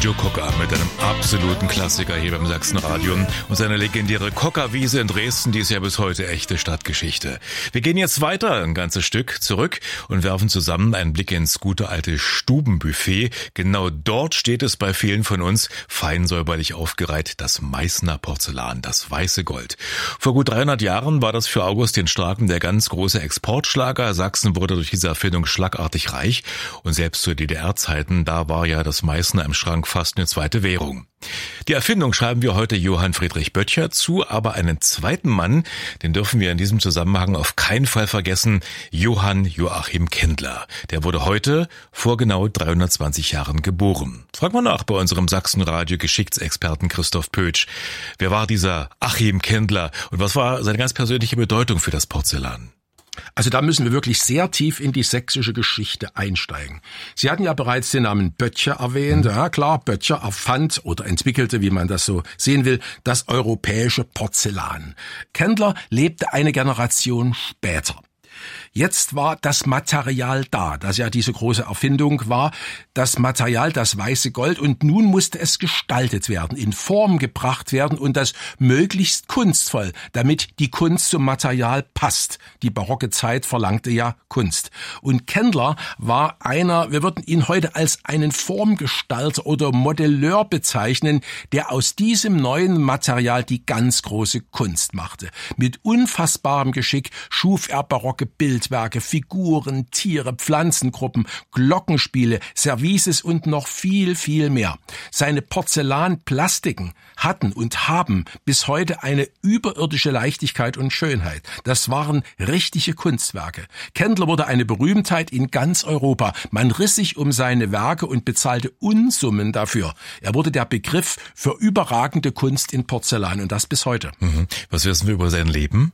Joe Cocker mit einem absoluten Klassiker hier beim Sachsenradio und seine legendäre Cockerwiese in Dresden, die ist ja bis heute echte Stadtgeschichte. Wir gehen jetzt weiter ein ganzes Stück zurück und werfen zusammen einen Blick ins gute alte Stubenbuffet. Genau dort steht es bei vielen von uns fein säuberlich aufgereiht, das Meißner Porzellan, das weiße Gold. Vor gut 300 Jahren war das für August den Starken der ganz große Exportschlager. Sachsen wurde durch diese Erfindung schlagartig reich und selbst zu DDR-Zeiten, da war ja das Meißner im Schrank fast eine zweite Währung. Die Erfindung schreiben wir heute Johann Friedrich Böttcher zu, aber einen zweiten Mann, den dürfen wir in diesem Zusammenhang auf keinen Fall vergessen, Johann Joachim Kendler. Der wurde heute vor genau 320 Jahren geboren. Fragen wir nach bei unserem Sachsenradio-Geschichtsexperten Christoph Pötsch. Wer war dieser Achim Kendler und was war seine ganz persönliche Bedeutung für das Porzellan? Also da müssen wir wirklich sehr tief in die sächsische Geschichte einsteigen. Sie hatten ja bereits den Namen Böttcher erwähnt. Ja klar, Böttcher erfand oder entwickelte, wie man das so sehen will, das europäische Porzellan. Kendler lebte eine Generation später. Jetzt war das Material da, das ja diese große Erfindung war, das Material, das weiße Gold, und nun musste es gestaltet werden, in Form gebracht werden und das möglichst kunstvoll, damit die Kunst zum Material passt. Die barocke Zeit verlangte ja Kunst. Und Kendler war einer, wir würden ihn heute als einen Formgestalter oder Modelleur bezeichnen, der aus diesem neuen Material die ganz große Kunst machte. Mit unfassbarem Geschick schuf er barocke Bildwerke, Figuren, Tiere, Pflanzengruppen, Glockenspiele, Services und noch viel, viel mehr. Seine Porzellanplastiken hatten und haben bis heute eine überirdische Leichtigkeit und Schönheit. Das waren richtige Kunstwerke. Kendler wurde eine Berühmtheit in ganz Europa. Man riss sich um seine Werke und bezahlte Unsummen dafür. Er wurde der Begriff für überragende Kunst in Porzellan und das bis heute. Was wissen wir über sein Leben?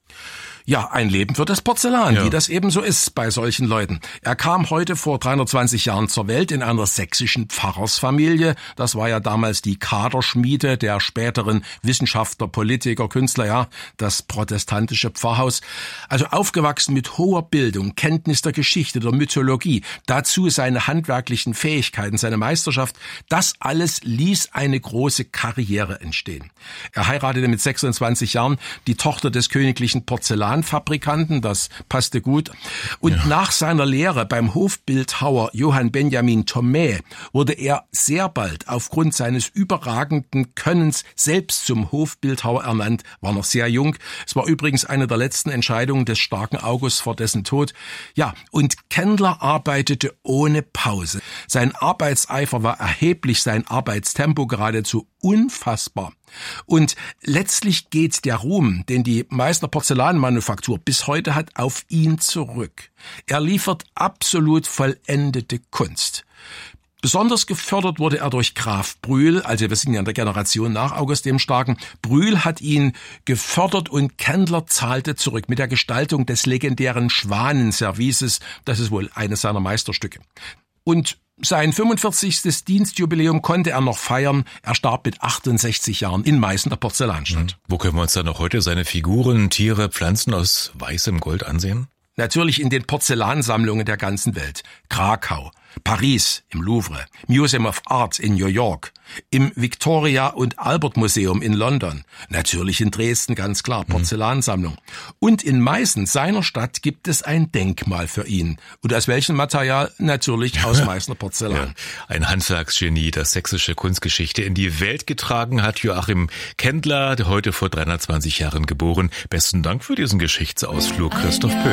Ja, ein Leben für das Porzellan, wie das eben so ist bei solchen Leuten. Er kam heute vor 320 Jahren zur Welt in einer sächsischen Pfarrersfamilie. Das war ja damals die Kaderschmiede der späteren Wissenschaftler, Politiker, Künstler, ja, das protestantische Pfarrhaus. Also aufgewachsen mit hoher Bildung, Kenntnis der Geschichte, der Mythologie, dazu seine handwerklichen Fähigkeiten, seine Meisterschaft. Das alles ließ eine große Karriere entstehen. Er heiratete mit 26 Jahren die Tochter des königlichen Porzellanfabrikanten, das passte gut. Und nach seiner Lehre beim Hofbildhauer Johann Benjamin Thomae wurde er sehr bald aufgrund seines überragenden Könnens selbst zum Hofbildhauer ernannt, war noch sehr jung. Es war übrigens eine der letzten Entscheidungen des starken August vor dessen Tod. Ja, und Kendler arbeitete ohne Pause. Sein Arbeitseifer war erheblich, sein Arbeitstempo geradezu unfassbar. Und letztlich geht der Ruhm, den die Meißner Porzellanmanufaktur bis heute hat, auf ihn zurück. Er liefert absolut vollendete Kunst. Besonders gefördert wurde er durch Graf Brühl, also wir sind ja in der Generation nach August dem Starken. Brühl hat ihn gefördert und Kendler zahlte zurück mit der Gestaltung des legendären Schwanenservices. Das ist wohl eines seiner Meisterstücke. Und sein 45. Dienstjubiläum konnte er noch feiern. Er starb mit 68 Jahren in Meißen, der Porzellanstadt. Wo können wir uns dann noch heute seine Figuren, Tiere, Pflanzen aus weißem Gold ansehen? Natürlich in den Porzellansammlungen der ganzen Welt. Krakau, Paris im Louvre, Museum of Art in New York, im Victoria und Albert Museum in London, natürlich in Dresden, ganz klar, Porzellansammlung. Und in Meißen, seiner Stadt, gibt es ein Denkmal für ihn. Und aus welchem Material? Natürlich aus Meißner Porzellan. Ja, ein Handwerksgenie, das sächsische Kunstgeschichte in die Welt getragen hat, Joachim Kendler, heute vor 320 Jahren geboren. Besten Dank für diesen Geschichtsausflug, Christoph Pötsch.